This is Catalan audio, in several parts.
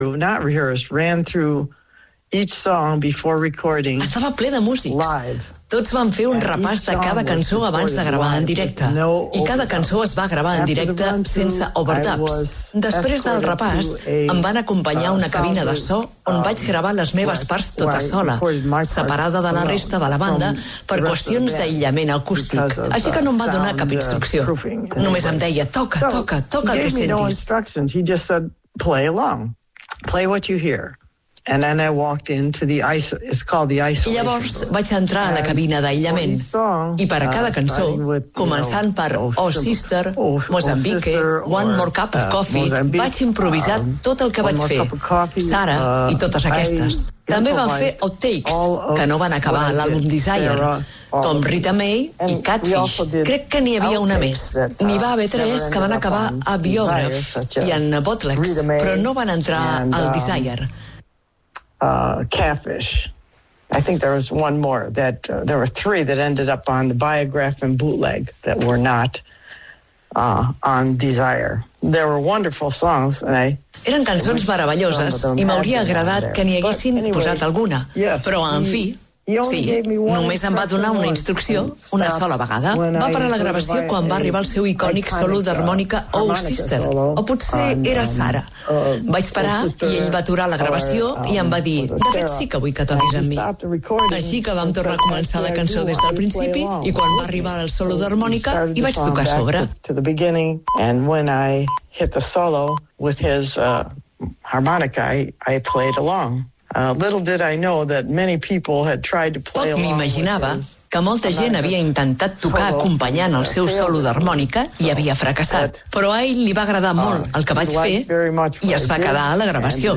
not rehearsed, ran through each song before recording. Estava ple de músics. Live. Tots van fer un repàs de cada cançó abans de gravar en directe. I cada cançó es va gravar en directe sense overdubs. Després del repàs, em van acompanyar a una cabina de so on vaig gravar les meves parts tota sola, separada de la resta de la banda per qüestions d'aïllament acústic. Així que no em va donar cap instrucció. Només em deia, toca el que sentis. He just said, play along. Play what you hear. And then I walked into it's called the isolation. I llavors vaig entrar a la cabina d'aïllament i per a cada cançó, començant per Oh Sister, Mozambique, One More Cup of Coffee, vaig improvisar tot el que vaig fer, Sara i totes aquestes. També van fer outtakes, que no van acabar a l'àlbum Desire, com Rita May i Catfish. Crec que n'hi havia una més. N'hi va haver 3 que van acabar a Biograph i en Bootlegs, però no van entrar al Desire. Catfish. I think there was one more that there were 3 that ended up on the Biograph and Bootleg that were not on Desire. There were wonderful songs, and Eren cançons meravelloses i m'hauria agradat que n'hi haguessin posat alguna, però en fi, sí, només em va donar una instrucció una sola vegada. Va parar la gravació quan va arribar el seu icònic solo d'harmònica Oh Sister, o potser era Sara. Vaig parar i ell va aturar la gravació i em va dir, de fet sí que vull que toquis amb mi. Així que vam tornar a començar la cançó des del principi i quan va arribar el solo d'harmònica hi vaig tocar a sobre. And when I hit the solo with his harmonica, I played along. Little did I know that many people had tried to play along. Poc m'imaginava que molta gent havia intentat tocar acompanyant el seu solo d'harmònica i havia fracassat. Però a ell li va agradar molt el que vaig fer i es va quedar a la gravació.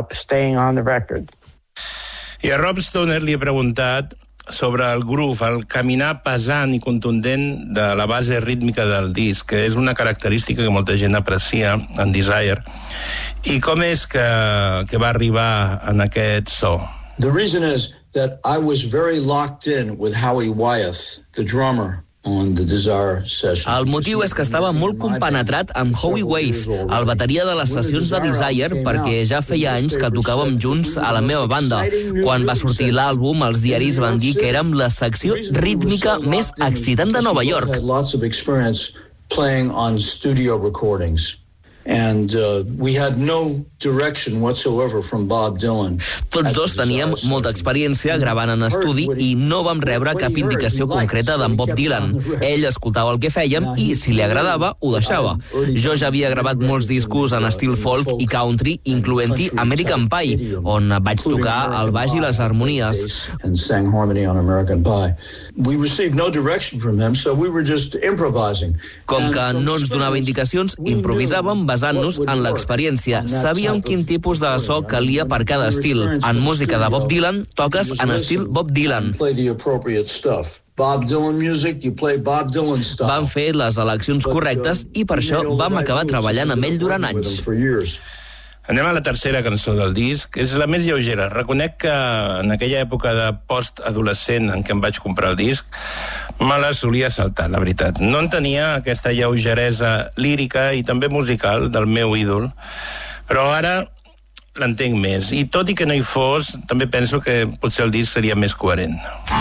I a Rob Stoner li he preguntat sobre el groove, el caminar pesant i contundent de la base rítmica del disc, que és una característica que molta gent aprecia en Desire. I com és que va arribar en aquest so? The reason is that I was very locked in with Howie Wyeth, the drummer on the Desire session. El motiu és que estava molt compenetrat amb Howie Wyeth, el bateria de les sessions de Desire, perquè ja feia anys que tocàvem junts a la meva banda. Quan va sortir l'àlbum, els diaris van dir que érem la secció rítmica més excitant de Nova York. Lots of experience playing on studio recordings. And we had no direction whatsoever from Bob Dylan. Tots dos teníem molta experiència gravant en estudi i no vam rebre cap indicació concreta d'en Bob Dylan. Ell escoltava el que fèiem i, si li agradava, ho deixava. Jo ja havia gravat molts discos en estil folk i country, incloent-hi American Pie, on vaig tocar el baix i les harmonies. And sang harmony on American Pie. We received no direction from him, so we were just improvising. Com que no ens donava indicacions, improvisàvem basant-nos en l'experiència. Sabíem quin tipus de so calia per cada estil. En música de Bob Dylan, toques en estil Bob Dylan. Bob Dylan music, you play Bob Dylan style. Vam fer les eleccions correctes i per això vam acabar treballant amb ell durant anys. Anem a la tercera cançó del disc, és la més lleugera. Reconec que en aquella època de post-adolescent en què em vaig comprar el disc, me la solia saltar, la veritat. No entenia aquesta lleugeresa lírica i també musical del meu ídol, però ara l'entenc més. I tot i que no hi fos, també penso que potser el disc seria més coherent.